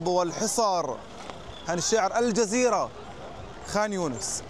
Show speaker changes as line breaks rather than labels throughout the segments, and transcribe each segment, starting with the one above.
والحصار عن الشاعر الجزيرة خان يونس.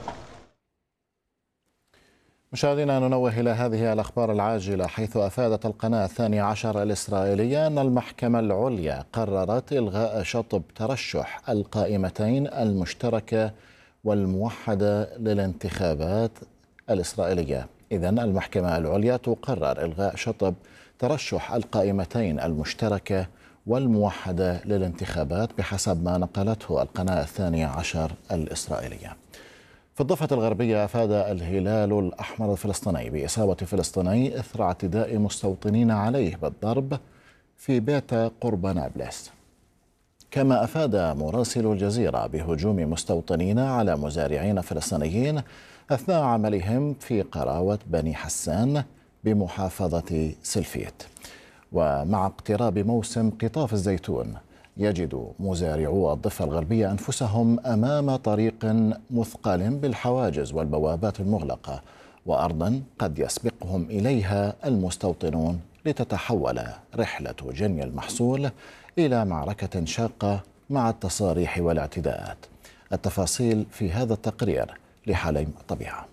مشاهدينا، ننوه إلى هذه الأخبار العاجلة، حيث أفادت القناة 12 الإسرائيلية أن المحكمة العليا قررت إلغاء شطب ترشح القائمتين المشتركة والموحدة للانتخابات الإسرائيلية. إذن المحكمة العليا تقرر إلغاء شطب ترشح القائمتين المشتركة والموحدة للانتخابات بحسب ما نقلته القناة 12 الإسرائيلية. في الضفة الغربية أفاد الهلال الأحمر الفلسطيني بإصابة فلسطيني إثر اعتداء مستوطنين عليه بالضرب في بيت قرب نابلس. كما أفاد مراسل الجزيرة بهجوم مستوطنين على مزارعين فلسطينيين أثناء عملهم في قراوة بني حسان بمحافظة سلفيت. ومع اقتراب موسم قطاف الزيتون، يجد مزارعو الضفة الغربية أنفسهم أمام طريق مثقل بالحواجز والبوابات المغلقة، وأرضا قد يسبقهم إليها المستوطنون لتتحول رحلة جني المحصول إلى معركة شاقة مع التصاريح والاعتداءات. التفاصيل في هذا التقرير لحليم الطبيعة.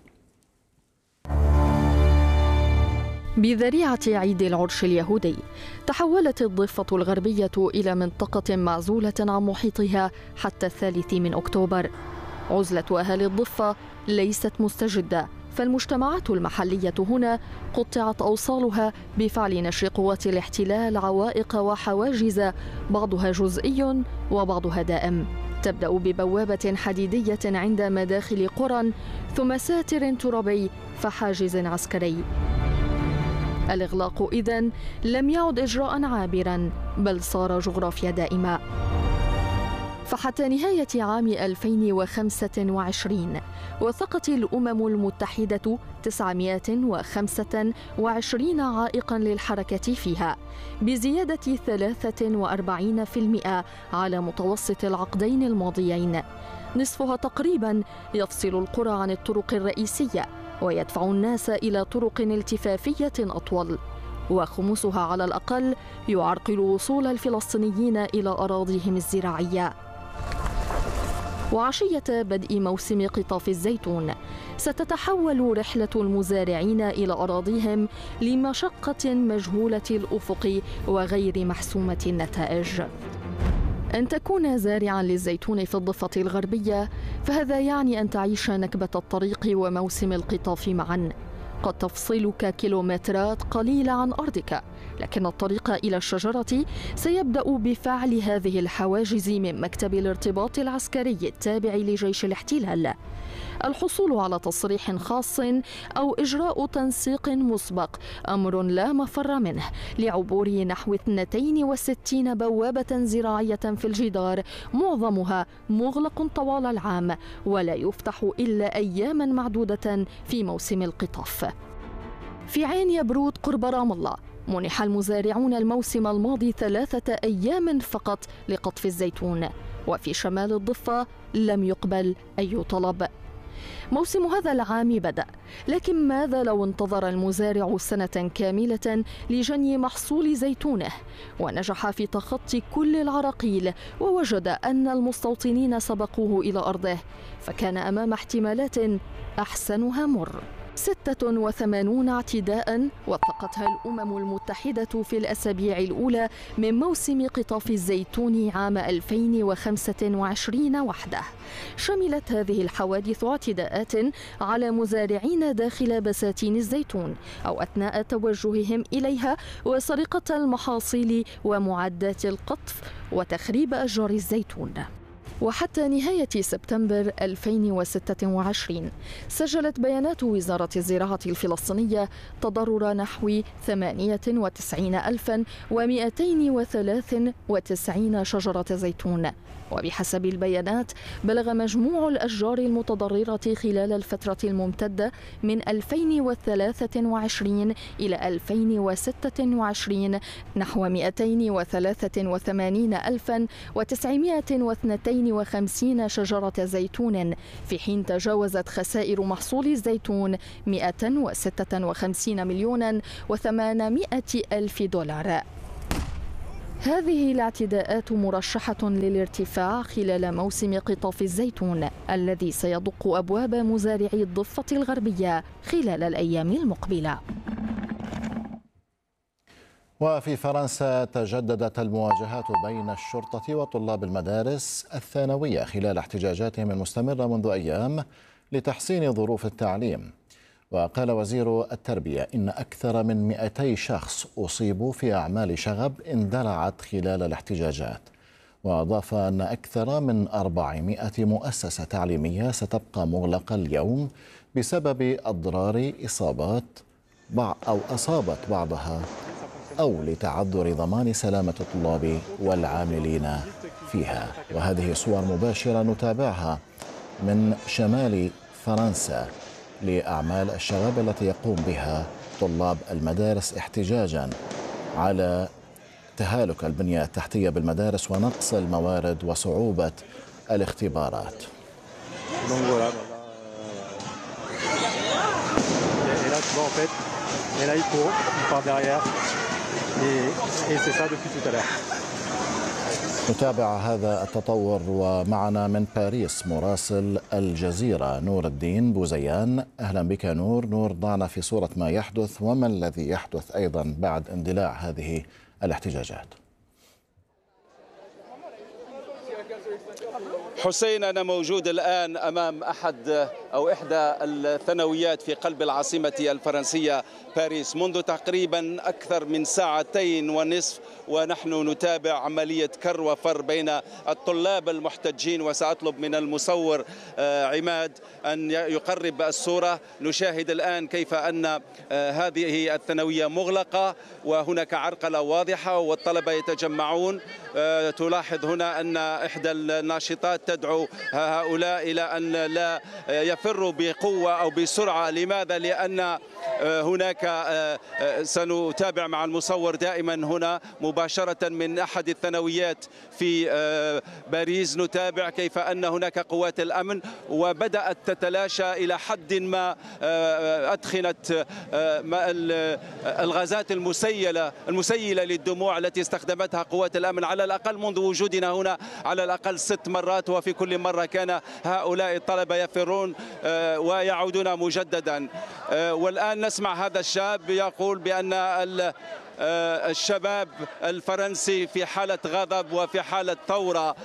بذريعة عيد العرش اليهودي، تحولت الضفة الغربية إلى منطقة معزولة عن محيطها حتى 3 أكتوبر. عزلة أهالي الضفة ليست مستجدة، فالمجتمعات المحلية هنا قطعت أوصالها بفعل نشر قوات الاحتلال عوائق وحواجز، بعضها جزئي وبعضها دائم. تبدأ ببوابة حديدية عند مداخل قرى، ثم ساتر ترابي، فحاجز عسكري. الإغلاق إذن لم يعد إجراء عابرا، بل صار جغرافيا دائمة. فحتى نهاية عام 2025 وثقت الأمم المتحدة 925 عائقا للحركة فيها، بزيادة 43% على متوسط العقدين الماضيين. نصفها تقريبا يفصل القرى عن الطرق الرئيسية ويدفع الناس إلى طرق التفافية أطول، وخمسها على الأقل يعرقل وصول الفلسطينيين إلى أراضيهم الزراعية. وعشية بدء موسم قطاف الزيتون ستتحول رحلة المزارعين إلى أراضيهم لمشقة مجهولة الأفق وغير محسومة النتائج. أن تكون زارعاً للزيتون في الضفة الغربية فهذا يعني أن تعيش نكبة الطريق وموسم القطاف معاً. قد تفصلك كيلومترات قليلة عن أرضك، لكن الطريق إلى الشجرة سيبدأ بفعل هذه الحواجز من مكتب الارتباط العسكري التابع لجيش الاحتلال. الحصول على تصريح خاص أو إجراء تنسيق مسبق أمر لا مفر منه لعبور نحو 62 بوابة زراعية في الجدار، معظمها مغلق طوال العام ولا يفتح إلا أياما معدودة في موسم القطاف. في عين يبرود قرب رام الله منح المزارعون الموسم الماضي 3 أيام فقط لقطف الزيتون، وفي شمال الضفة لم يقبل أي طلب. موسم هذا العام بدأ، لكن ماذا لو انتظر المزارع سنة كاملة لجني محصول زيتونه ونجح في تخطي كل العراقيل ووجد أن المستوطنين سبقوه إلى أرضه، فكان أمام احتمالات أحسنها مر. 86 اعتداء وثقتها الأمم المتحدة في الأسابيع الأولى من موسم قطاف الزيتون عام 2025 وحده. شملت هذه الحوادث اعتداءات على مزارعين داخل بساتين الزيتون أو أثناء توجههم إليها، وسرقة المحاصيل ومعدات القطف وتخريب أشجار الزيتون. وحتى نهاية سبتمبر 2026 سجلت بيانات وزارة الزراعة الفلسطينية تضرر نحو 98,293 شجرة زيتون. وبحسب البيانات بلغ مجموع الأشجار المتضررة خلال الفترة الممتدة من 2023 إلى 2026 نحو 283,952 شجرة زيتون، في حين تجاوزت خسائر محصول الزيتون 156,800,000 دولار. هذه الاعتداءات مرشحة للارتفاع خلال موسم قطاف الزيتون الذي سيدق أبواب مزارعي الضفة الغربية خلال الأيام المقبلة.
وفي فرنسا تجددت المواجهات بين الشرطة وطلاب المدارس الثانوية خلال احتجاجاتهم المستمرة منذ أيام لتحسين ظروف التعليم. وقال وزير التربية إن أكثر من 200 شخص أصيبوا في أعمال شغب اندلعت خلال الاحتجاجات. وأضاف أن أكثر من 400 مؤسسة تعليمية ستبقى مغلقة اليوم بسبب أضرار أصابت بعضها أو لتعذر ضمان سلامة الطلاب والعاملين فيها. وهذه صور مباشرة نتابعها من شمال فرنسا لأعمال الشغب التي يقوم بها طلاب المدارس احتجاجا على تهالك البنية التحتية بالمدارس ونقص الموارد وصعوبة الاختبارات. نتابع هذا التطور ومعنا من باريس مراسل الجزيرة نور الدين بوزيان. أهلا بك نور. ضعنا في صورة ما يحدث وما الذي يحدث أيضا بعد اندلاع هذه الاحتجاجات.
حسين، أنا موجود الآن أمام إحدى الثانويات في قلب العاصمة الفرنسية باريس منذ تقريبا أكثر من 2.5 ساعات، ونحن نتابع عملية كر وفر بين الطلاب المحتجين. وسأطلب من المصور عماد أن يقرب الصورة. نشاهد الآن كيف أن هذه الثانوية مغلقة وهناك عرقلة واضحة والطلبة يتجمعون. تلاحظ هنا أن إحدى الناشطات تدعو هؤلاء إلى أن لا يفروا بقوة أو بسرعة. لماذا؟ لأن هناك سنتابع مع المصور دائما هنا مباشرة من أحد الثانويات في باريس. نتابع كيف أن هناك قوات الأمن وبدأت تتلاشى إلى حد ما أدخنت الغازات المسيلة للدموع التي استخدمتها قوات الأمن على الأقل منذ وجودنا هنا على الأقل 6 مرات، وفي كل مرة كان هؤلاء الطلبة يفرون ويعودون مجددا. والآن نسمع هذا الشاب يقول بأن الشباب الفرنسي في حالة غضب وفي حالة ثورة.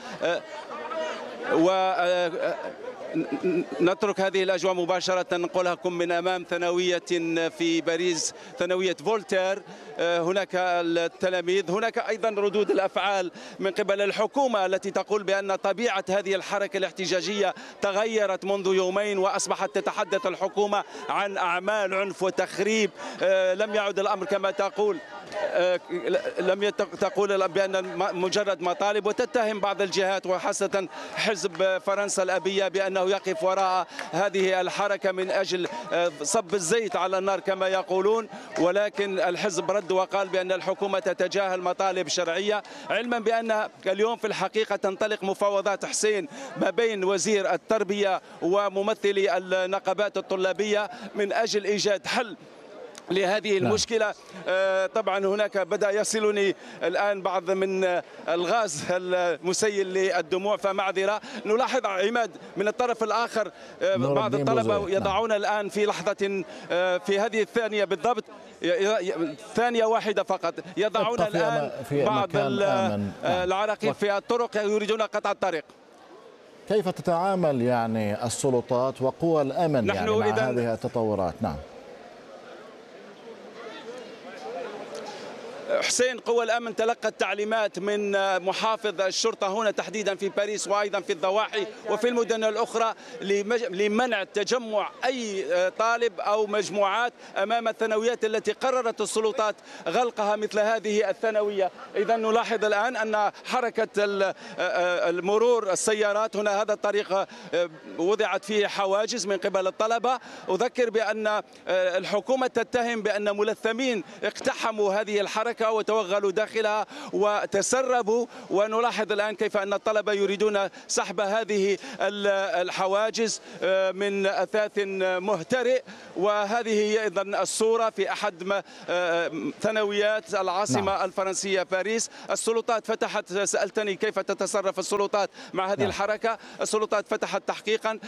نترك هذه الأجواء مباشرة ننقلها لكم من أمام ثانوية في باريس، ثانوية فولتير. هناك التلاميذ، هناك أيضا ردود الأفعال من قبل الحكومة التي تقول بأن طبيعة هذه الحركة الاحتجاجية تغيرت منذ يومين، وأصبحت تتحدث الحكومة عن أعمال عنف وتخريب. لم يعد الأمر كما تقول، لم تقول بأن مجرد مطالب، وتتهم بعض الجهات وخاصة حزب فرنسا الأبية بأنه يقف وراء هذه الحركة من أجل صب الزيت على النار كما يقولون. ولكن الحزب رد وقال بأن الحكومة تتجاهل مطالب شرعية، علما بأن اليوم في الحقيقة تنطلق مفاوضات حسين ما بين وزير التربية وممثلي النقابات الطلابية من أجل إيجاد حل لهذه المشكلة. طبعا هناك بدأ يصلني الآن بعض من الغاز المسيل للدموع، فمعذرة. نلاحظ عماد من الطرف الآخر بعض الطلبة يضعون الآن في لحظة في هذه الثانية بالضبط، ثانية واحدة فقط، يضعون الآن بعض العراقيل في الطرق يريدون قطع الطريق.
كيف تتعامل يعني السلطات وقوى الأمن يعني مع هذه التطورات؟ نعم
حسين، قوى الأمن تلقت تعليمات من محافظ الشرطة هنا تحديدا في باريس وأيضا في الضواحي وفي المدن الأخرى لمنع تجمع أي طالب أو مجموعات أمام الثانويات التي قررت السلطات غلقها مثل هذه الثانوية. إذا نلاحظ الآن أن حركة المرور السيارات هنا، هذا الطريق وضعت فيه حواجز من قبل الطلبة. أذكر بأن الحكومة تتهم بأن ملثمين اقتحموا هذه الحركة وتوغلوا داخلها وتسربوا. ونلاحظ الآن كيف أن الطلبة يريدون سحب هذه الحواجز من أثاث مهترئ. وهذه هي أيضا الصورة في أحد ثانويات العاصمة الفرنسية باريس. السلطات فتحت، سألتني كيف تتصرف السلطات مع هذه الحركة. السلطات فتحت تحقيقا،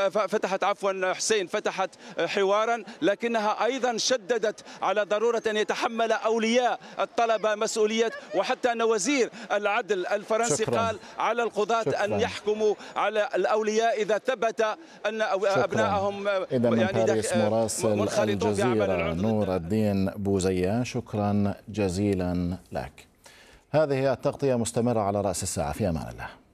فتحت حوارا، لكنها أيضا شددت على ضرورة أن يتحمل أولياء الطلبة مسؤولية، وحتى أن وزير العدل الفرنسي قال على القضاة أن يحكموا على الأولياء إذا ثبت أن أبنائهم
منخرطون في أعمال العنف. نور الدين بوزيان، شكرا جزيلا لك. هذه التغطية مستمرة على رأس الساعة. في أمان الله.